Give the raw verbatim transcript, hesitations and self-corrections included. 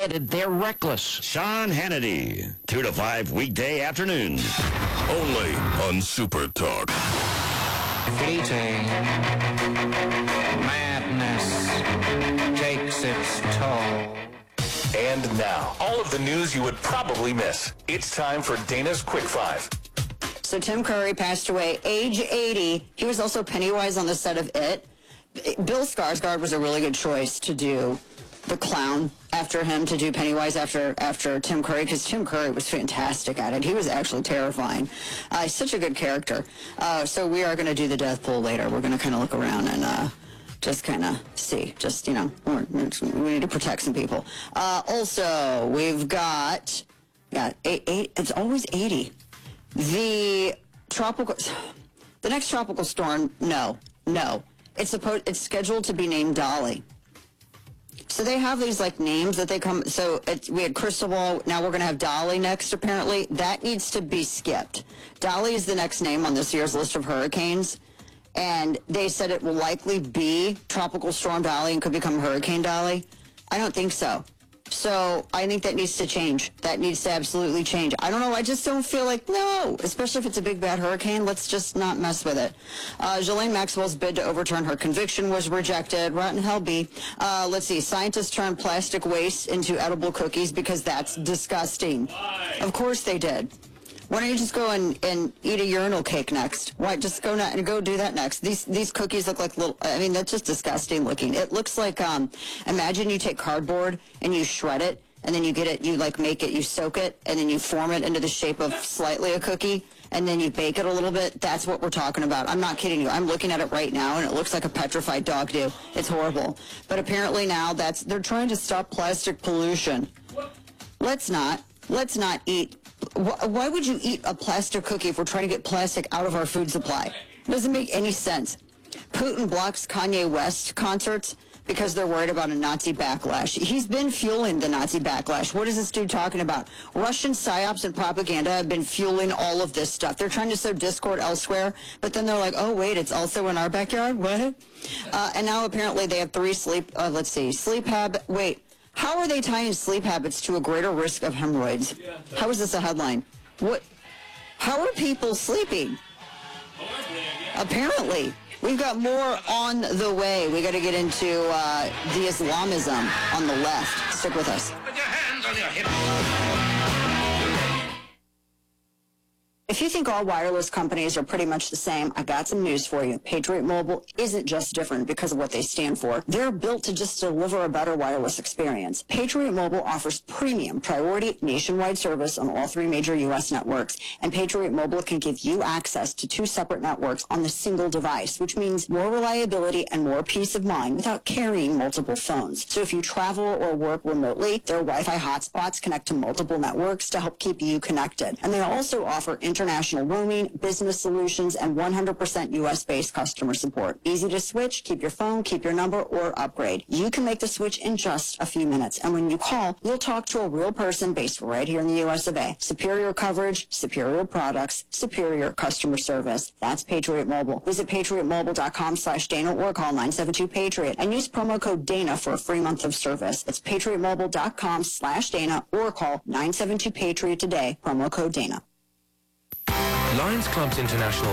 decided they're reckless. Sean Hannity, two to five weekday afternoons. Only on Super Talk. Fleeting madness takes its toll. And now, all of the news you would probably miss. It's time for Dana's Quick Five. So Tim Curry passed away, age eighty. He was also Pennywise on the set of It. Bill Skarsgård was a really good choice to do the clown after him, to do Pennywise after after Tim Curry, because Tim Curry was fantastic at it. He was actually terrifying. Uh, he's such a good character. Uh, so we are going to do the death pool later. We're going to kind of look around and uh, just kind of see. Just, you know, we're, we need to protect some people. Uh, also, we've got, yeah, eight, eight, it's always eighty. The tropical, the next tropical storm, no, no. It's supposed, it's scheduled to be named Dolly. So they have these like names that they come, so it, we had Cristobal, now we're going to have Dolly next apparently. That needs to be skipped. Dolly is the next name on this year's list of hurricanes. And they said it will likely be Tropical Storm Dolly and could become Hurricane Dolly. I don't think so. So I think that needs to change. That needs to absolutely change. I don't know. I just don't feel like, no, especially if it's a big, bad hurricane. Let's just not mess with it. Uh, Ghislaine Maxwell's bid to overturn her conviction was rejected. Rotten hell be. Uh, let's see. Scientists turned plastic waste into edible cookies because that's disgusting. Of course they did. Why don't you just go and, and eat a urinal cake next? Why just go not, and go do that next? These these cookies look like little, I mean, that's just disgusting looking. It looks like, um, imagine you take cardboard and you shred it, and then you get it, you like make it, you soak it, and then you form it into the shape of slightly a cookie, and then you bake it a little bit. That's what we're talking about. I'm not kidding you. I'm looking at it right now, and it looks like a petrified dog do. It's horrible. But apparently now that's, they're trying to stop plastic pollution. Let's not. Let's not eat. Why would you eat a plastic cookie if we're trying to get plastic out of our food supply? It doesn't make any sense. Putin blocks Kanye West concerts because they're worried about a Nazi backlash. He's been fueling the Nazi backlash. What is this dude talking about? Russian psyops and propaganda have been fueling all of this stuff. They're trying to sow discord elsewhere, but then they're like, oh, wait, it's also in our backyard? What? Uh, and now apparently they have three sleep, uh, let's see, sleep habit, wait. How are they tying sleep habits to a greater risk of hemorrhoids? How is this a headline? What? How are people sleeping? Apparently. We've got more on the way. We got to get into uh, the Islamism on the left. Stick with us. Put your hands on your hips. If you think all wireless companies are pretty much the same, I got some news for you. Patriot Mobile isn't just different because of what they stand for. They're built to just deliver a better wireless experience. Patriot Mobile offers premium, priority, nationwide service on all three major U S networks, and Patriot Mobile can give you access to two separate networks on the single device, which means more reliability and more peace of mind without carrying multiple phones. So if you travel or work remotely, their Wi-Fi hotspots connect to multiple networks to help keep you connected. And they also offer international roaming, business solutions, and one hundred percent U S-based customer support. Easy to switch, keep your phone, keep your number, or upgrade. You can make the switch in just a few minutes. And when you call, you'll talk to a real person based right here in the U S of A. Superior coverage, superior products, superior customer service. That's Patriot Mobile. Visit patriot mobile dot com slash Dana or call nine seven two Patriot and use promo code Dana for a free month of service. It's patriot mobile dot com slash Dana or call nine seven two Patriot today. Promo code Dana. Lions Clubs International